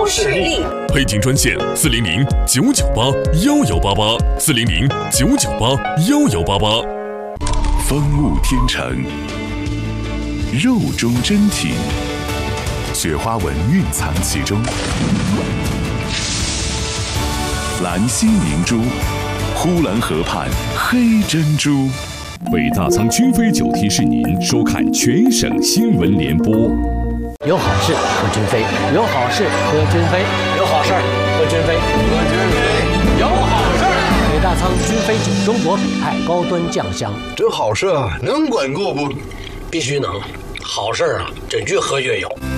高视力。 配景专线400-998-1188，400-998-1188。 风物天成，肉中真体，雪花纹蕴藏其中。兰心明珠，呼兰河畔黑珍珠。 北大仓君飞酒提示您收看全省新闻联播。 有好事喝君飞，有好事喝君飞，有好事喝君飞，喝君飞，有好事。北大仓君飞酒，中国北派高端酱香， 这好事啊，能管够不？ 必须能。好事啊，这越喝越有。